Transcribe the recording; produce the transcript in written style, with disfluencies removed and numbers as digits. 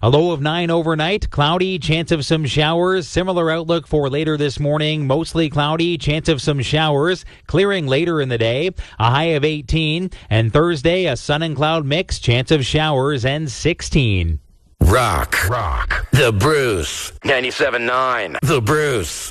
A low of 9 overnight, cloudy, chance of some showers. Similar outlook for later this morning, mostly cloudy, chance of some showers, clearing later in the day. A high of 18, and Thursday, a sun and cloud mix, chance of showers, and 16. Rock. The Bruce. 97.9. The Bruce.